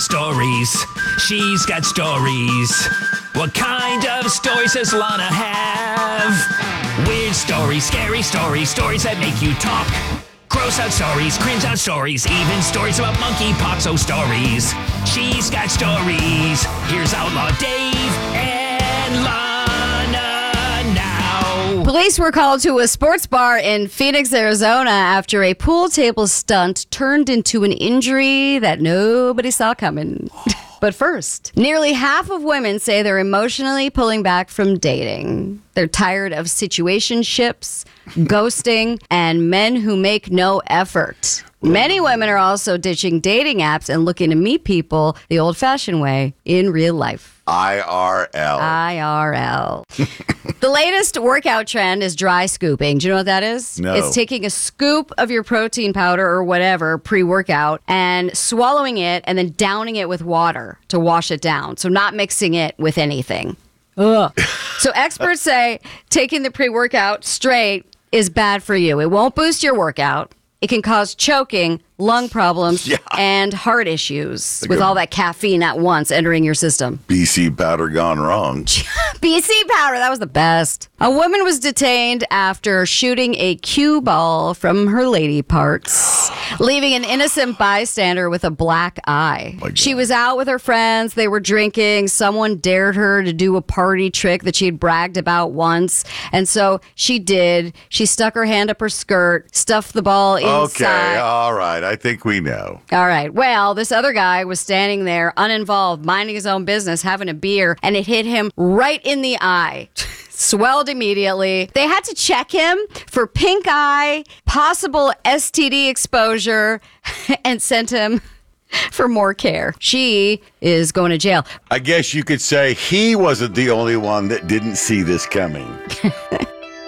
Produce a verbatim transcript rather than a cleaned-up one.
stories. She's got stories. What kind of stories does Lana have? Weird stories, scary stories, stories that make you talk. Gross out stories, cringe out stories, even stories about monkeypox. Oh, stories. She's got stories. Here's Outlaw Dave and Lana now. Police were called to a sports bar in Phoenix, Arizona after a pool table stunt turned into an injury that nobody saw coming. But first, nearly half of women say they're emotionally pulling back from dating. They're tired of situationships, ghosting, and men who make no effort. Many women are also ditching dating apps and looking to meet people the old-fashioned way in real life. I R L. I R L. The latest workout trend is dry scooping. Do you know what that is? No. It's taking a scoop of your protein powder or whatever pre-workout and swallowing it and then downing it with water to wash it down. So not mixing it with anything. Ugh. So experts say taking the pre-workout straight is bad for you. It won't boost your workout. It can cause choking, lung problems, Yeah. and heart issues Like with a- all that caffeine at once entering your system. B C powder gone wrong. B C powder, that was the best. A woman was detained after shooting a cue ball from her lady parts, leaving an innocent bystander with a black eye. My God. She was out with her friends. They were drinking. Someone dared her to do a party trick that she'd bragged about once. And so she did. She stuck her hand up her skirt, stuffed the ball inside. Okay, all right. I think we know. All right. Well, this other guy was standing there, uninvolved, minding his own business, having a beer, and it hit him right in the eye. Swelled immediately. They had to check him for pink eye, possible S T D exposure, and sent him for more care. She is going to jail. I guess you could say he wasn't the only one that didn't see this coming.